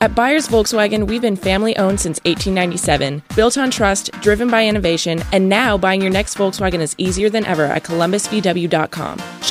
At Byers Volkswagen, we've been family-owned since 1897, built on trust, driven by innovation, and now buying your next Volkswagen is easier than ever at columbusvw.com.